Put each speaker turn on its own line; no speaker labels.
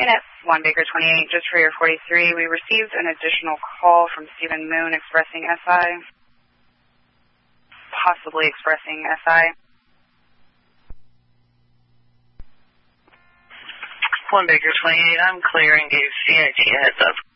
Unit 1 Baker 28, just for your 43, we received an additional call from Stephen Moon expressing SI, possibly expressing SI.
1 Baker 28, I'm clear, engage CIT, heads up.